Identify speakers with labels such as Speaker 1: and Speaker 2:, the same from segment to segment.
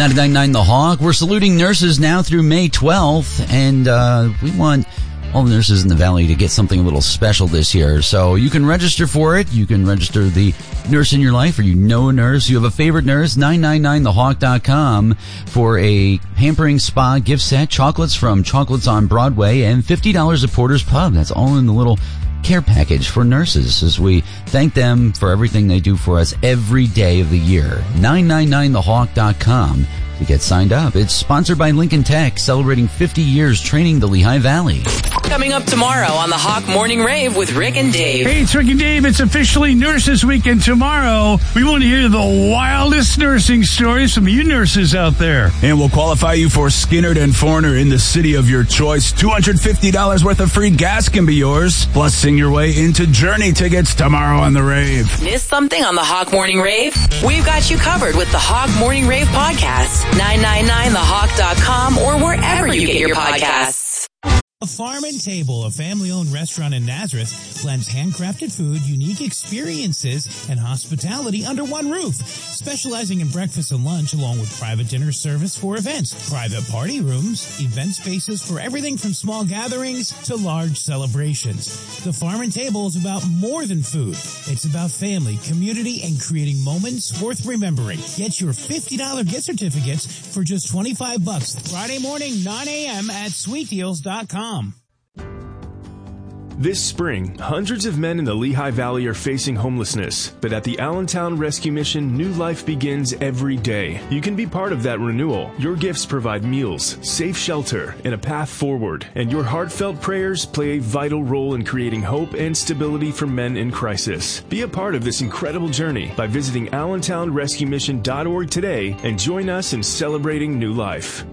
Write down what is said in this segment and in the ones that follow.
Speaker 1: 99.9 The Hawk. We're saluting nurses now through May 12th, and we want all the nurses in the Valley to get something a little special this year. So you can register for it. You can register the nurse in your life, or you know a nurse, you have a favorite nurse, 999thehawk.com for a pampering spa gift set, chocolates from Chocolates on Broadway, and $50 at Porter's Pub. That's all in the little care package for nurses as we thank them for everything they do for us every day of the year. 999thehawk.com to get signed up. It's sponsored by Lincoln Tech, celebrating 50 years training the Lehigh Valley.
Speaker 2: Coming up tomorrow on the Hawk Morning Rave with Rick and Dave.
Speaker 3: Hey, it's Rick and Dave. It's officially Nurses Week, and tomorrow we want to hear the wildest nursing stories from you nurses out there.
Speaker 4: And we'll qualify you for Skinner and Foreigner in the city of your choice. $250 worth of free gas can be yours. Plus, sing your way into Journey tickets tomorrow on the Rave.
Speaker 2: Miss something on the Hawk Morning Rave? We've got you covered with the Hawk Morning Rave podcast. 999thehawk.com or wherever you get your podcasts.
Speaker 5: A Farm and Table, a family-owned restaurant in Nazareth, blends handcrafted food, unique experiences, and hospitality under one roof. Specializing in breakfast and lunch, along with private dinner service for events, private party rooms, event spaces for everything from small gatherings to large celebrations. The Farm and Table is about more than food. It's about family, community, and creating moments worth remembering. Get your $50 gift certificates for just $25 Friday morning, 9 a.m. at sweetdeals.com.
Speaker 6: This spring, hundreds of men in the Lehigh Valley are facing homelessness. But at the Allentown Rescue Mission, new life begins every day. You can be part of that renewal. Your gifts provide meals, safe shelter, and a path forward. And your heartfelt prayers play a vital role in creating hope and stability for men in crisis. Be a part of this incredible journey by visiting AllentownRescueMission.org today and join us in celebrating new life.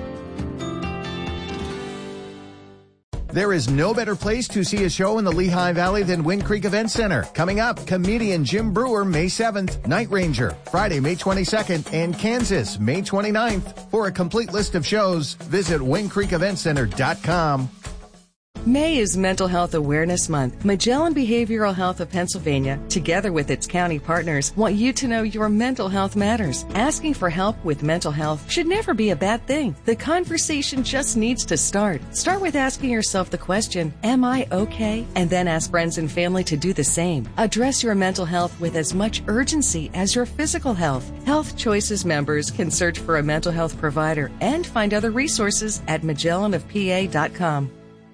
Speaker 7: There is no better place to see a show in the Lehigh Valley than Wind Creek Event Center. Coming up, comedian Jim Brewer, May 7th, Night Ranger, Friday, May 22nd, and Kansas, May 29th. For a complete list of shows, visit windcreekeventcenter.com.
Speaker 8: May is Mental Health Awareness Month. Magellan Behavioral Health of Pennsylvania, together with its county partners, want you to know your mental health matters. Asking for help with mental health should never be a bad thing. The conversation just needs to start. Start with asking yourself the question, am I okay? And then ask friends and family to do the same. Address your mental health with as much urgency as your physical health. Health Choices members can search for a mental health provider and find other resources at magellanofpa.com.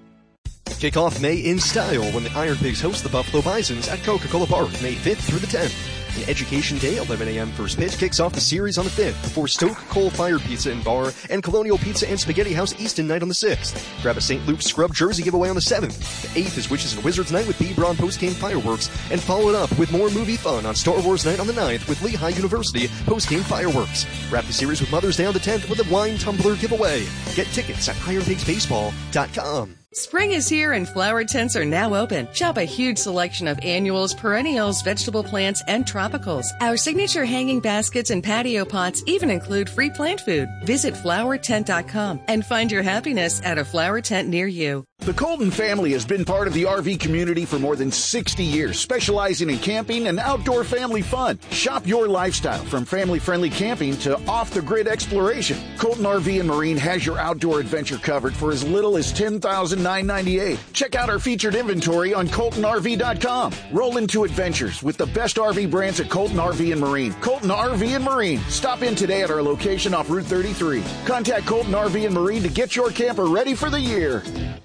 Speaker 9: Kick off May in style when the Iron Pigs host the Buffalo Bisons at Coca-Cola Park, May 5th through the 10th. An Education Day, 11 a.m. first pitch, kicks off the series on the 5th before Stoke Coal-Fired Pizza and Bar and Colonial Pizza and Spaghetti House Easton Night on the 6th. Grab a St. Luke's Scrub jersey giveaway on the 7th. The 8th is Witches and Wizards Night with B. Braun post-game fireworks, and follow it up with more movie fun on Star Wars Night on the 9th with Lehigh University post-game fireworks. Wrap the series with Mother's Day on the 10th with a wine tumbler giveaway. Get tickets at IronPigsBaseball.com.
Speaker 8: Spring is here and flower tents are now open. Shop a huge selection of annuals, perennials, vegetable plants, and tropicals. Our signature hanging baskets and patio pots even include free plant food. Visit flowertent.com and find your happiness at a flower tent near you.
Speaker 10: The Colton family has been part of the RV community for more than 60 years, specializing in camping and outdoor family fun. Shop your lifestyle from family-friendly camping to off-the-grid exploration. Colton RV and Marine has your outdoor adventure covered for as little as $10,998. Check out our featured inventory on ColtonRV.com. Roll into adventures with the best RV brands at Colton RV and Marine. Colton RV and Marine. Stop in today at our location off Route 33. Contact Colton RV and Marine to get your camper ready for the year.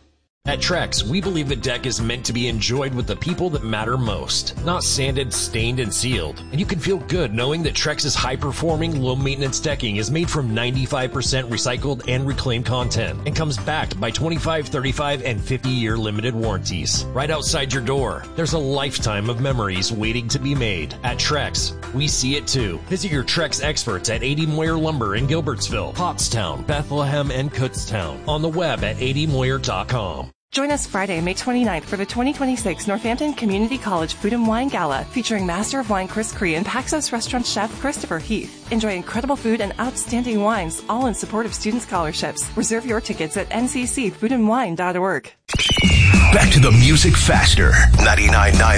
Speaker 11: At Trex, we believe the deck is meant to be enjoyed with the people that matter most, not sanded, stained, and sealed. And you can feel good knowing that Trex's high-performing, low-maintenance decking is made from 95% recycled and reclaimed content and comes backed by 25, 35, and 50-year limited warranties. Right outside your door, there's a lifetime of memories waiting to be made. At Trex, we see it too. Visit your Trex experts at 80 Moyer Lumber in Gilbertsville, Pottstown, Bethlehem, and Kutztown. On the web at 80moyer.com.
Speaker 12: Join us Friday, May 29th for the 2026 Northampton Community College Food and Wine Gala featuring Master of Wine Chris Cree and Paxos restaurant chef Christopher Heath. Enjoy incredible food and outstanding wines, all in support of student scholarships. Reserve your tickets at nccfoodandwine.org.
Speaker 13: Back to the music faster. 99.9